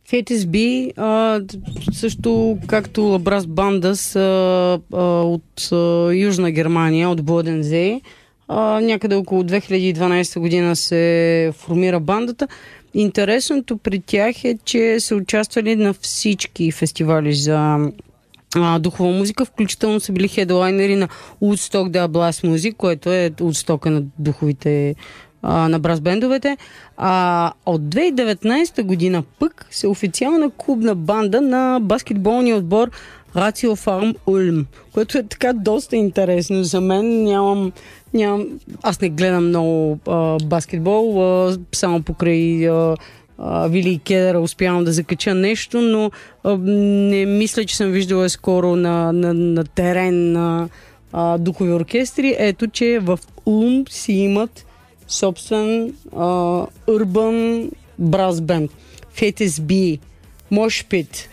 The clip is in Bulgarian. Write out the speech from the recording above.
FTSB, също както Лабрас Банда са от Южна Германия, от Бодензе. Някъде около 2012 година се формира бандата. Интересното при тях е, че са участвали на всички фестивали за духова музика, включително са били хедлайнери на Woodstock The Blast Music, което е Woodstock на духовите на брас-бендовете. От 2019 година пък се официална клубна банда на баскетболния отбор Рацио Фарм Улм, което е така доста интересно за мен. Аз не гледам много баскетбол, само покрай Вили Кедъра успявам да закача нещо, но не мисля, че съм виждала скоро на терен на духови оркестри. Ето, че в Улм си имат собствен urban brass band. FTSB, Moshpit,